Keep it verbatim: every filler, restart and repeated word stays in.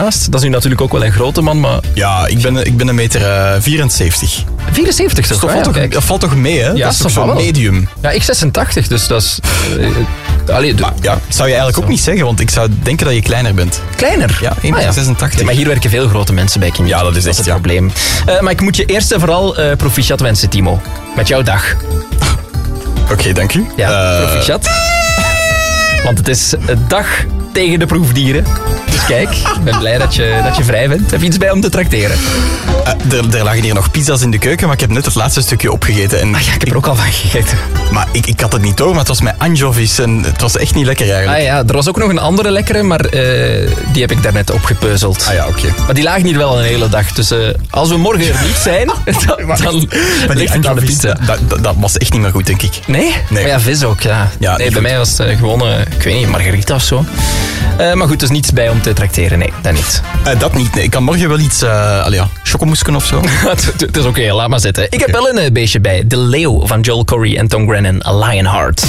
ernaast. Dat is nu natuurlijk ook wel een grote man, maar... Ja, ik ben, ik ben een meter uh, vierenzeventig. vierenzeventig toch? Dat, Ah, valt, ja, toch kijk. dat valt toch mee, hè? Ja, dat is toch dat zo'n wel. medium. Ja, ik zesentachtig, dus dat is... Uh, allee, de, maar, ja, zou je eigenlijk zo. ook niet zeggen, want ik zou denken dat je kleiner bent. Kleiner? Ja, één meter zesentachtig. Ah, ja. Maar hier werken veel grote mensen bij Kindje. Ja, dat is echt, het ja. probleem. Uh, maar ik moet je eerst en vooral uh, proficiat wensen, Timo. Met jouw dag. Oké, okay, dank u. Ja, uh... proficiat. Want het is een dag tegen de proefdieren. Dus kijk, ik ben blij dat je, dat je vrij bent. Heb je iets bij om te trakteren? Uh, er, er lagen hier nog pizza's in de keuken, maar ik heb net het laatste stukje opgegeten. En ah ja, ik heb er ook al van gegeten. Maar ik, ik had het niet door, maar het was met anchovies en het was echt niet lekker eigenlijk. Ah ja, er was ook nog een andere lekkere, maar uh, die heb ik daarnet opgepeuzeld. Ah ja, oké. Okay. Maar die lagen hier wel een hele dag. Dus uh, als we morgen er niet zijn, dan, dan ligt het aan de pizza. Dat, dat, dat was echt niet meer goed, denk ik. Nee? Nee. Maar ja, vis ook, ja. ja nee, bij goed. mij was het uh, gewoon, uh, ik weet niet, margarita of zo. Uh, maar goed, dus niets bij om te trakteren. Nee, dat niet. Uh, dat niet, nee. Ik kan morgen wel iets, uh, allee, ja, chocomoesken of zo. Het is oké, okay, laat maar zitten. Ik okay. heb wel een uh, beestje bij. De Leeuw van Joel Corry en Tom Grennan, A Lionheart.